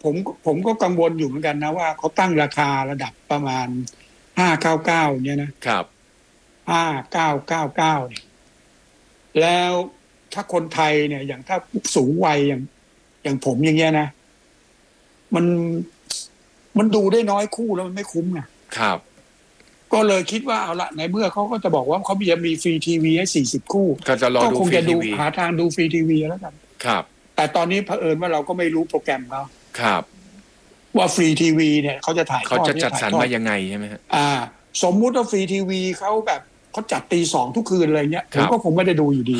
ผมก็กังวลอยู่เหมือนกันนะว่าเขาตั้งราคาระดับประมาณ599เนี่ยนะครับ5999เนี่ยแล้วถ้าคนไทยเนี่ยอย่างถ้าสูงวัยอย่างผมอย่างเงี้ยนะมันมันดูได้น้อยคู่แล้วมันไม่คุ้มไงครับก็เลยคิดว่าเอาละในเมื่อเขาก็จะบอกว่าเขาจะมีฟรีทีวีให้40คู่ก็จะรอดูคงจะฟรีทีวีหาทางดูฟรีทีวีแล้วกันครับแต่ตอนนี้เผอิญว่าเราก็ไม่รู้โปรแกรมเขาครับว่าฟรีทีวีเนี่ยเขาจะถ่ายทอดเขาจะจัดสรรมายังไงใช่ไหมฮะสมมุติว่าฟรีทีวีเขาแบบเขาจัดตี 2ทุกคืนอะไรเงี้ยผมก็คงไม่ได้ดูอยู่ดี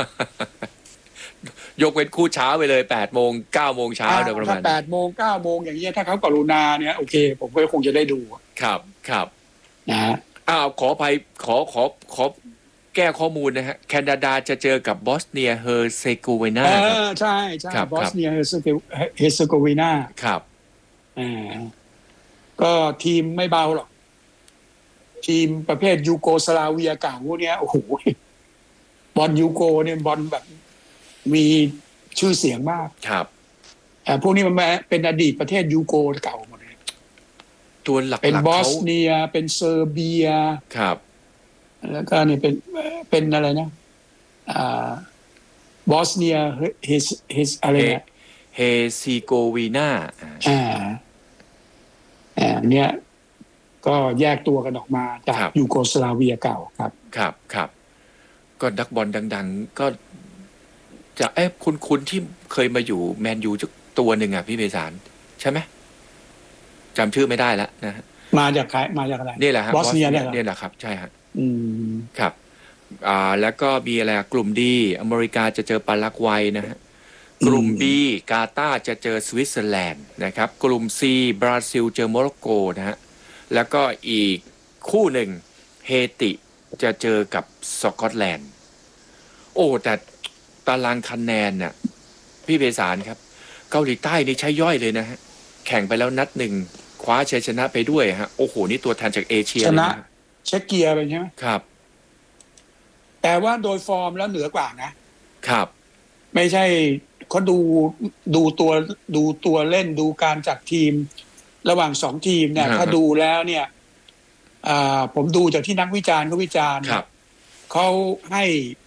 ยกเว้นคู่เช้าไปเลย8 โมง 9 โมงเช้าโดยประมาณถ้า8 โมง 9 โมงอย่างเงี้ยถ้าเขากรุณาเนี่ยโอเคผมก็คงจะได้ดูครับครับนะขออภัยขอแก้ข้อมูลนะฮะแคนาดาจะเจอกับบอสเนียเฮอร์เซโกวีนาใช่บอสเนียเฮอร์เซโกวีนาครับก็ทีมไม่เบาหรอกทีมประเภทยูโกสลาเวียเก่าพวกเนี้ยโอ้โหบอลยูโกเนี่ยบอลแบบมีชื่อเสียงมากครับพวกนี้มันเป็นอดีตประเทศยูโกเก่าหมดเลยตัวหลักๆเป็นบอสเนียเป็นเซอร์เบียครับแล้วก็นี่เป็นอะไรนะบอสเนียเฮอะไรนะเฮซิโกวีนาเนี่ยก็แยกตัวกันออกมาจากยูโกสลาเวียเก่าครับครับก็นักบอลดังๆก็จะคุณที่เคยมาอยู่แมนยูตัวหนึ่งพี่เบสารใช่ไหมจำชื่อไม่ได้แล้วนะมาจากใครมาจากอะไรนี่แหละครับบอสเนียเนี่ยแหละครับใช่ฮะครับแล้วก็มีอะไรกลุ่มดีอเมริกาจะเจอปารากวัยนะฮะกลุ่ม B กาตาร์จะเจอสวิตเซอร์แลนด์นะครับกลุ่ม C บราซิลเจอโมร็อกโกนะฮะแล้วก็อีกคู่หนึ่งเฮติจะเจอกับสกอตแลนด์โอ้แต่ตารางคะแนนน่ะพี่เบสารครับเกาหลีใต้นี่ใช้ย่อยเลยนะฮะแข่งไปแล้วนัดหนึ่งคว้าชัยชนะไปด้วยฮะโอ้โหนี่ตัวแทนจากเอเชียชนะเช็กเกียไปใช่ไหมครับแต่ว่าโดยฟอร์มแล้วเหนือกว่านะครับไม่ใช่เขาดูตัวเล่นดูการจัดทีมระหว่าง2ทีมเนี่ยถ้าดูแล้วเนี่ยผมดูจากที่นักวิจารณ์เขาวิจารณ์เขาให้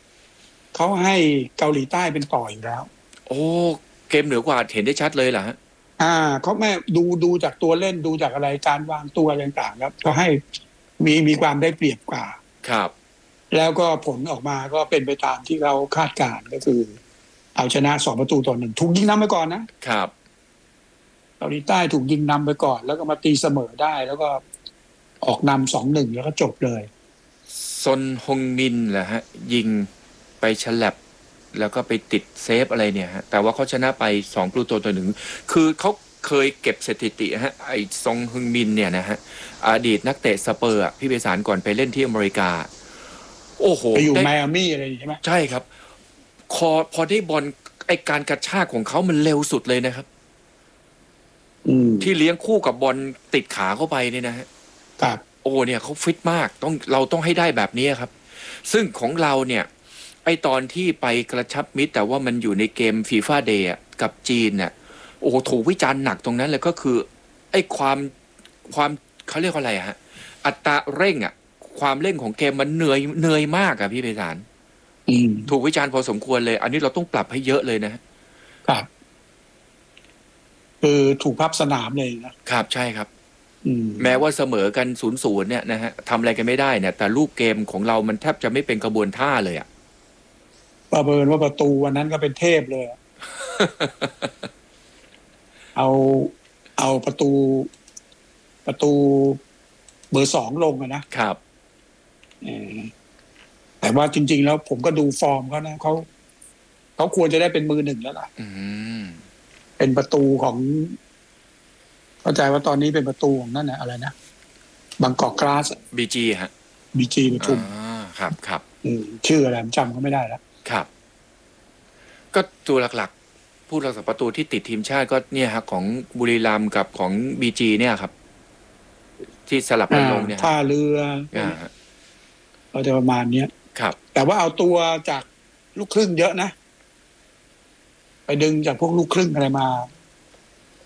เกาหลีใต้เป็นต่ออยู่แล้วโอ้เกมเหนือกว่าเห็นได้ชัดเลยเหรอฮะเขาไม่ดูจากตัวเล่นดูจากอะไรการวางตัวต่างๆครับเขาให้มีความได้เปรียบกว่าครับแล้วก็ผลออกมาก็เป็นไปตามที่เราคาดการณ์ก็คือเอาชนะ2-1ถูกยิงนำไปก่อนนะครับเกาหลีใต้ถูกยิงนำไปก่อนแล้วก็มาตีเสมอได้แล้วก็ออกนำ2-1แล้วก็จบเลยซอนฮงมินเหรอฮะยิงไปฉลับแล้วก็ไปติดเซฟอะไรเนี่ยฮะแต่ว่าเขาชนะไป2-1คือเขาเคยเก็บสถิติฮะไอ้ซองฮึงมินเนี่ยนะฮะอดีตนักเตะสเปอร์พี่เบสารก่อนไปเล่นที่อเมริกาโอ้โหไปอยู่ไมอามี่อะไรใช่ไหมใช่ครับพอได้บอลไอ้การกระชากของเขามันเร็วสุดเลยนะครับที่เลี้ยงคู่กับบอลติดขาเข้าไปเนี่ยนะฮะครับโอ้เนี่ยเขาฟิตมากเราต้องให้ได้แบบนี้ครับซึ่งของเราเนี่ยไอตอนที่ไปกระชับมิตรแต่ว่ามันอยู่ในเกมฟีฟ่าเดย์กับจีนเนี่ยโอ้โหถูกวิจารณ์หนักตรงนั้นเลยก็คือไอความเขาเรียกว่าอะไรฮะอัตราเร่งความเร่งของเกมมันเหนื่อยมากพี่ไพศาลถูกวิจารณ์พอสมควรเลยอันนี้เราต้องปรับให้เยอะเลยนะครับคือถูกพับสนามเลยนะครับใช่ครับแม้ว่าเสมอกัน0-0เนี่ยนะฮะทำอะไรกันไม่ได้เนี่ยแต่รูปเกมของเรามันแทบจะไม่เป็นกระบวนท่าเลยประเมินว่าประตูวันนั้นก็เป็นเทพเลยเอาประตูเบอร์2ลงนะครับแต่ว่าจริงๆแล้วผมก็ดูฟอร์มเขานะเขาควรจะได้เป็นมือ1แล้วล่ะเป็นประตูของเข้าใจว่าตอนนี้เป็นประตูของนั่นนะอะไรนะบางกอกกลาส BG ฮะ BG ปทุมครับชื่ออะไรจำเขาไม่ได้แล้วครับก็ตัวหลักๆผู้รักษาประตูที่ติดทีมชาติก็เนี่ยฮะของบุรีรัมย์กับของ BG เนี่ยครับที่สลับกันลงเนี่ยท่าเรือเราจะประมาณนี้ครับแต่ว่าเอาตัวจากลูกครึ่งเยอะนะไปดึงจากพวกลูกครึ่งอะไรมา